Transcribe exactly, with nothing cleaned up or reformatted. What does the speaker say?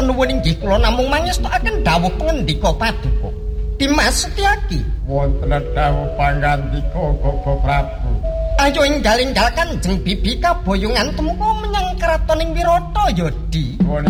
wonten nuwun inggih kula namung mangestakaken dawuh pangandika Paduka. Dimas Setyaki. Wonten dawuh pangandika Koko Prabu. Ayo enggal-enggal Kanjeng Bibi kaboyongan tumeka menyang kratoning Wirata ya, Di. Nuwun